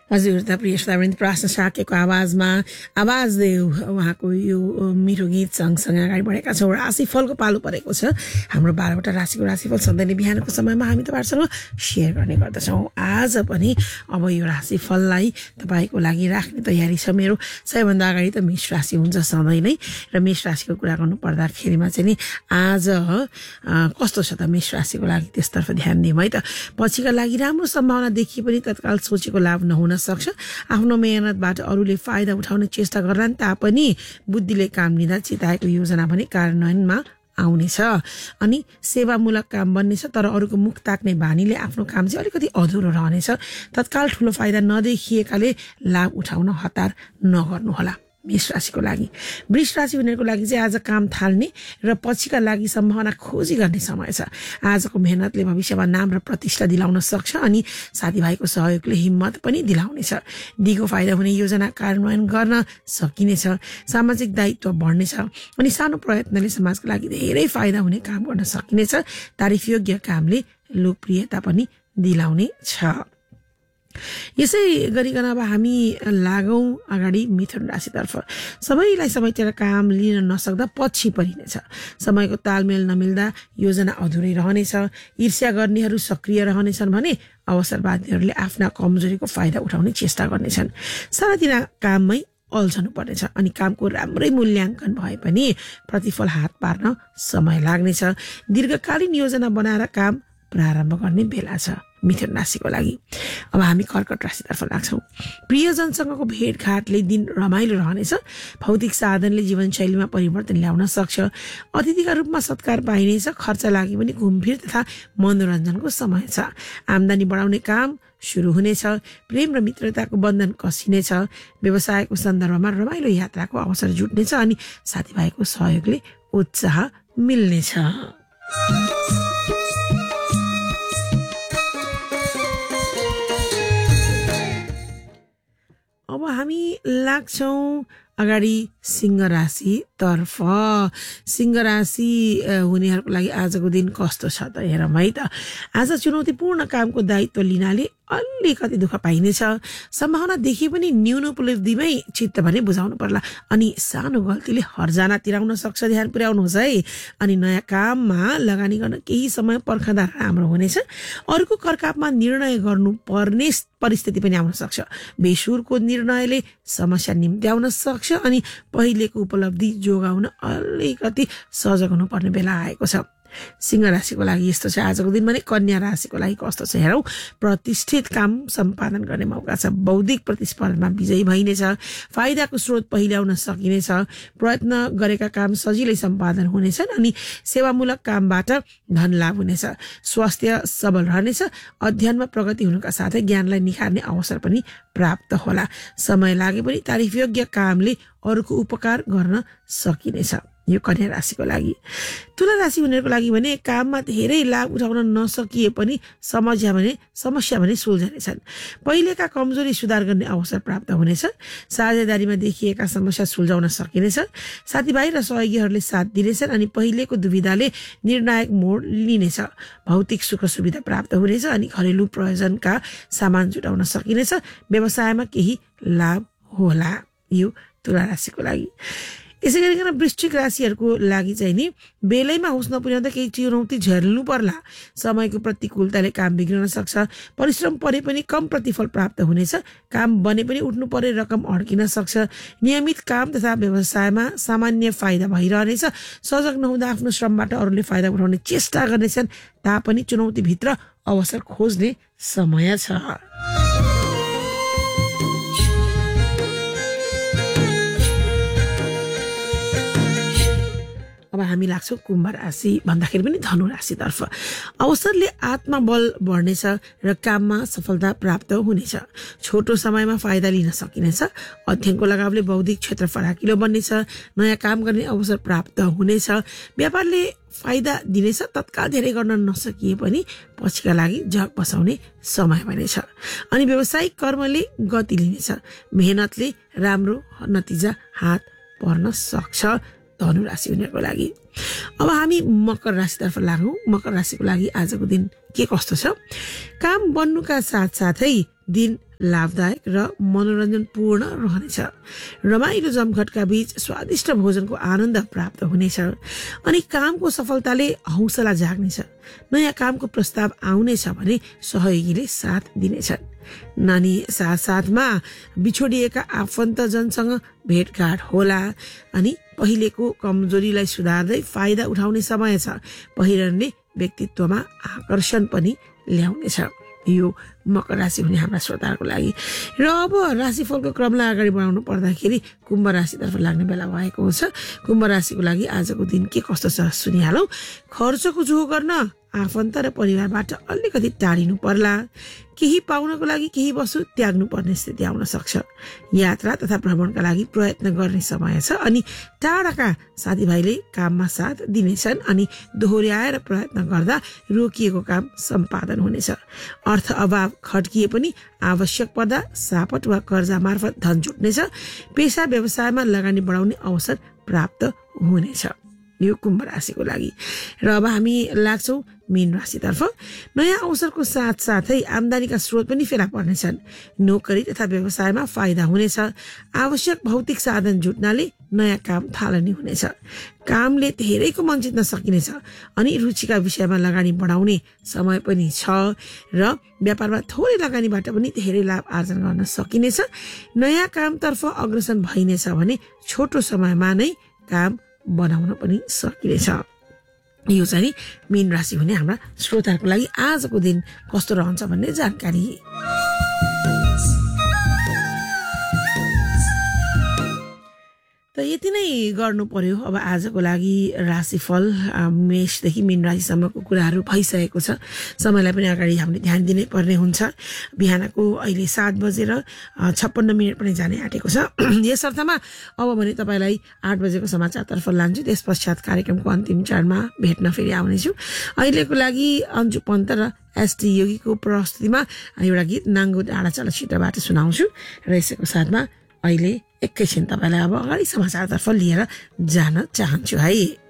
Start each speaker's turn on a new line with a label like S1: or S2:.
S1: हजुर त प्रिय श्रोतावृन्द प्रश्न साकेको आवाज देऊ उहाँको यो मिठो गीत सँगसँगै अगाडि बढेका छौँ। राशिफलको पालो परेको छ। हाम्रो 12वटा राशिको राशिफल सधैँ नै बिहानको समयमा हामी तपाईँहरूसँग सेयर गर्ने गर्दछौँ। आज पनि अब यो राशिफललाई तपाईँको लागि राख्ने तयारी छ मेरो। सबैभन्दा अगाडि त मेष राशि हुन्छ सधैँ नै, र मेष राशिको कुरा गर्नु पर्दाखेरिमा चाहिँ नि आज कस्तो छ त मेष राशिको लागि त्यसतर्फ ध्यान दिउँ है त। पछिका लागि राम्रो सम्भावना देखिए पनि तत्काल सोचेको लाभ नहुन सक्छ। आफ्नो मेहनतबाट अरूले फाइदा उठाउने चेष्टा गर्लान् तापनि बुद्धिले काम लिँदा चिताएको योजना भने कार्यान्वयनमा आउनेछ। अनि सेवामूलक काम बन्नेछ, तर अरूको मुख ताक्ने बानीले आफ्नो काम चाहिँ अलिकति अधुरो रहनेछ। तत्काल ठुलो फाइदा नदेखिएकाले लाभ उठाउन हतार नगर्नुहोला। मेष राशिको लागि वृष राशि हुनेको लागि चाहिँ आज काम थाल्ने र पछिका लागि सम्भावना खोजी गर्ने समय छ। आजको मेहनतले भविष्यमा नाम र प्रतिष्ठा दिलाउन सक्छ अनि साथीभाइको सहयोगले हिम्मत पनि दिलाउनेछ। दिगो फाइदा हुने योजना कार्यान्वयन गर्न सकिनेछ। सामाजिक दायित्व बढ्नेछ अनि सानो प्रयत्नले समाजको लागि धेरै फाइदा हुने काम गर्न सकिनेछ। तारिफयोग्य कामले लोकप्रियता पनि दिलाउने छ। यसै गरिकन अब हामी लागौँ अगाडि मिथुन राशितर्फ। सबैलाई समयतिर काम लिन नसक्दा पछि परिनेछ। समयको तालमेल नमिल्दा योजना अधुरै रहनेछ। ईर्ष्या गर्नेहरू सक्रिय रहनेछन् भने अवसरवादीहरूले आफ्ना कमजोरीको फाइदा उठाउने चेष्टा गर्नेछन्। सानातिना काममै अल्झनु पर्नेछ अनि कामको राम्रै मूल्याङ्कन भए पनि प्रतिफल हात पार्न समय लाग्नेछ। दीर्घकालीन योजना बनाएर काम प्रारम्भ गर्ने बेला छ मिथुन राशिको लागि। अब हामी कर्कट राशितर्फ लाग्छौँ। प्रियजनसँगको भेटघाटले दिन रमाइलो रहनेछ। भौतिक साधनले जीवनशैलीमा परिवर्तन ल्याउन सक्छ। अतिथिका रूपमा सत्कार पाइनेछ। खर्च लागि पनि घुमफिर तथा मनोरञ्जनको समय छ। आम्दानी बढाउने काम सुरु हुनेछ। प्रेम र मित्रताको बन्धन कसिनेछ। व्यवसायको सन्दर्भमा रमाइलो यात्राको अवसर जुट्नेछ अनि साथीभाइको सहयोगले उत्साह मिल्नेछ। अब हामी लाग्छौँ अगाडि सिंह राशितर्फ। सिंह राशि हुनेहरूको लागि आजको दिन कस्तो छ त हेरौँ है त। आज चुनौतीपूर्ण कामको दायित्व लिनाले अलिकति दुःख पाइनेछ। सम्भावना देखिए पनि न्यून उपलब्धिमै चित्त भने बुझाउनु पर्ला अनि सानो गल्तीले हर्जाना तिराउन सक्छ। ध्यान पुर्याउनुहोस् है। अनि नयाँ काममा लगानी गर्न केही समय पर्खँदा राम्रो हुनेछ। अरूको करकापमा निर्णय गर्नुपर्ने परिस्थिति पनि आउन सक्छ। बेसुरको निर्णयले समस्या निम्त्याउन सक्छ अनि पहिलेको उपलब्धि जोगाउन अलिकति सजग हुनुपर्ने बेला आएको छ। सिंह राशिको लागि यस्तो छ आजको दिन भने। कन्या राशिको लागि कस्तो छ हेरौँ। प्रतिष्ठित काम सम्पादन गर्ने मौका छ। बौद्धिक प्रतिस्पर्धामा विजयी भइनेछ। फाइदाको स्रोत पहिल्याउन सकिनेछ। प्रयत्न गरेका काम सजिलै सम्पादन हुनेछन् अनि सेवामूलक कामबाट धन लाभ हुनेछ। स्वास्थ्य सबल रहनेछ। अध्ययनमा प्रगति हुनुका साथै ज्ञानलाई निखार्ने अवसर पनि प्राप्त होला। समय लागे पनि तारिफयोग्य कामले अरूको उपकार गर्न सकिनेछ। यो कन्या राशिको लागि। तुला राशि हुनेको लागि भने काममा धेरै लाभ उठाउन नसकिए पनि समस्या भने सुल्झनेछन्। पहिलेका कमजोरी सुधार गर्ने अवसर प्राप्त हुनेछ। साझेदारीमा देखिएका समस्या सुल्झाउन सकिनेछ। साथीभाइ र सहयोगीहरूले साथ दिनेछन् अनि पहिलेको दुविधाले निर्णायक मोड लिनेछ। भौतिक सुख सुविधा प्राप्त हुनेछ अनि घरेलु प्रयोजनका सामान जुटाउन सकिनेछ। व्यवसायमा केही लाभ होला। यो तुला राशिको लागि। यसै गरिकन वृश्चिक राशिहरूको लागि चाहिँ नि बेलैमा होस् नपुर्याउँदा केही चुनौती झेल्नु पर्ला। समयको प्रतिकूलताले काम बिग्रन सक्छ। परिश्रम परे पनि कम प्रतिफल प्राप्त हुनेछ। काम बने पनि उठ्नु परे रकम अड्किन सक्छ। नियमित काम तथा व्यवसायमा सामान्य फाइदा भइरहनेछ। सजग नहुँदा आफ्नो श्रमबाट अरूले फाइदा उठाउने चेष्टा गर्नेछन् तापनि चुनौतीभित्र अवसर खोज्ने समय छ। अब हामी लाग्छौँ कुम्भ राशि भन्दाखेरि पनि धनु राशितर्फ। अवसरले आत्मबल बढ्नेछ र काममा सफलता प्राप्त हुनेछ। छोटो समयमा फाइदा लिन सकिनेछ। अध्ययनको लगावले बौद्धिक क्षेत्र फराकिलो बन्नेछ। नयाँ काम गर्ने अवसर प्राप्त हुनेछ। व्यापारले फाइदा दिनेछ। तत्काल धेरै गर्न नसकिए पनि पछिका लागि जग बसाउने समय बनेछ अनि व्यावसायिक कर्मले गति लिनेछ। मेहनतले राम्रो नतिजा हात पर्न सक्छ धनु राशि हुनेको लागि। अब हामी मकर राशितर्फ लागौँ। मकर राशिको लागि आजको दिन के कस्तो छ? काम बन्नुका साथसाथै दिन लाभदायक र मनोरञ्जनपूर्ण रहनेछ। रमाइलो जमघटका बीच स्वादिष्ट भोजनको आनन्द प्राप्त हुनेछ अनि कामको सफलताले हौसला जाग्नेछ। नयाँ कामको प्रस्ताव आउनेछ भने सहयोगीले साथ दिनेछन्। नानी साथसाथमा बिछोडिएका आफन्तजनसँग भेटघाट होला अनि पहिलेको कमजोरीलाई सुधार्दै फाइदा उठाउने समय छ। पहिरनले व्यक्तित्वमा आकर्षण पनि ल्याउनेछ। यो मकर राशि हुने हाम्रा श्रोताहरूको लागि। र अब राशिफलको क्रमलाई अगाडि बढाउनु पर्दाखेरि कुम्भ राशितर्फ लाग्ने बेला भएको छ। कुम्भ राशिको लागि आजको दिन के कस्तो छ सुनिहालौँ। खर्चको जोहो गर्न आफन्त र परिवारबाट अलिकति टाढिनु पर्ला। केही पाउनको लागि केही वस्तु त्याग्नु पर्ने स्थिति आउन सक्छ। यात्रा तथा भ्रमणका लागि प्रयत्न गर्ने समय छ अनि टाढाका साथीभाइले काममा साथ दिनेछन् अनि दोहोर्याएर प्रयत्न गर्दा रोकिएको काम सम्पादन हुनेछ। अर्थ अभाव खड्किए पनि आवश्यक पर्दा सापट वा कर्जा मार्फत धन जुट्नेछ। पेसा व्यवसायमा लगानी बढाउने अवसर प्राप्त हुनेछ। यो कुम्भ राशिको लागि। र अब हामी लाग्छौँ मीन राशितर्फ। नयाँ अवसरको साथसाथै आम्दानीका स्रोत पनि फेला पर्नेछन्। नोकरी तथा व्यवसायमा फाइदा हुनेछ। आवश्यक भौतिक साधन जुट्नाले नयाँ काम थालनी हुनेछ। कामले धेरैको मन जित्न सकिनेछ अनि रुचिका विषयमा लगानी बढाउने समय पनि छ र व्यापारमा थोरै लगानीबाट पनि धेरै लाभ आर्जन गर्न सकिनेछ। नयाँ कामतर्फ अग्रसर भइनेछ भने छोटो समयमा नै काम बनाउन पनि सकिनेछ। यो चाहिँ मीन राशि हुने हाम्रा श्रोताहरूको लागि आजको दिन कस्तो रहन्छ भन्ने जानकारी। त यति नै गर्नु पर्यो अब आजको लागि राशिफल। मेषदेखि मीन राशिसम्मको कुराहरू भइसकेको छ। समयलाई पनि अगाडि हामीले ध्यान दिनै पर्ने हुन्छ। बिहानको अहिले 7:56 पनि जाने आँटेको छ। यस अर्थमा अब भने तपाईँलाई 8 बजेको समाचारतर्फ लान्छु। त्यस पश्चात कार्यक्रमको अन्तिम चरणमा भेट्न फेरि आउनेछु। अहिलेको लागि अन्जु पन्त र एसटी योगीको प्रस्तुतिमा एउटा गीत नाङ्गो डाँडा चलचित्रबाट सुनाउँछु र यसैको साथमा अहिले एकैछिन तपाईँलाई अब अगाडि समाचारतर्फ लिएर जान चाहन्छु है।